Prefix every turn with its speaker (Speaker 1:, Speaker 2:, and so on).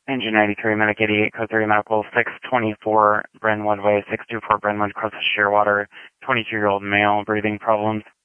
Speaker 1: Engine 93, Medic 88, Code 3 Medical, 624 Brentwood Way, 624 Brentwood, across the Shearwater, 22-year-old male, breathing problems.